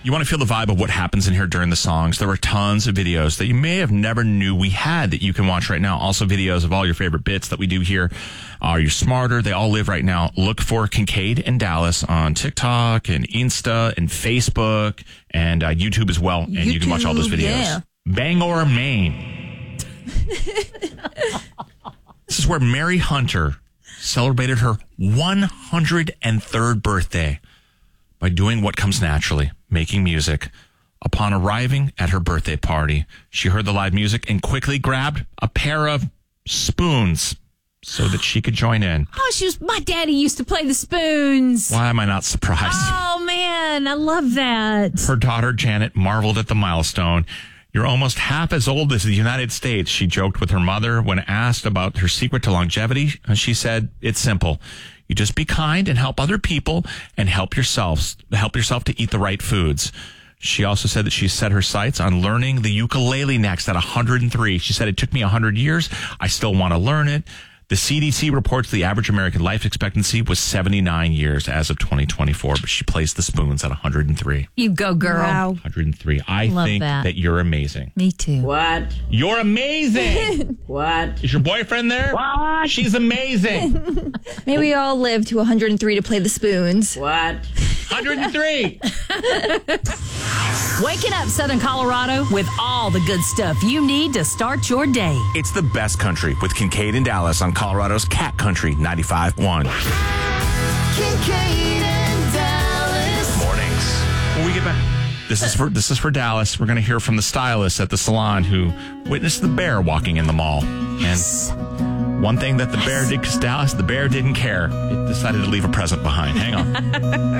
You want to feel the vibe of what happens in here during the songs. There were tons of videos that you may have never knew we had that you can watch right now. Also videos of all your favorite bits that we do here. Are You Smarter? They all live right now. Look for Kincaid and Dallas on TikTok and Insta and Facebook and YouTube as well. And you can watch all those videos. Yeah. Bangor, Maine. This is where Mary Hunter celebrated her 103rd birthday by doing what comes naturally, making music. Upon arriving at her birthday party, she heard the live music and quickly grabbed a pair of spoons so that she could join in. Oh, my daddy used to play the spoons. Why am I not surprised? Oh, man, I love that. Her daughter, Janet, marveled at the milestone. You're almost half as old as the United States, she joked with her mother when asked about her secret to longevity. She said, it's simple. You just be kind and help other people and help yourself to eat the right foods. She also said that she set her sights on learning the ukulele next at 103. She said, it took me 100 years. I still want to learn it. The CDC reports the average American life expectancy was 79 years as of 2024, but she plays the spoons at 103. You go, girl. Wow. 103. I Love think that. that you're amazing. Me too. What? You're amazing. What? Is your boyfriend there? What? She's amazing. Maybe we all live to 103 to play the spoons. What? 103. Waking up, Southern Colorado, with all the good stuff you need to start your day. It's the best country with Kincaid and Dallas on Colorado's Cat Country 95.1. Kincaid and Dallas. Mornings. When we get back, this is for Dallas. We're going to hear from the stylist at the salon who witnessed the bear walking in the mall. And one thing that the bear did, because Dallas, the bear didn't care. It decided to leave a present behind. Hang on.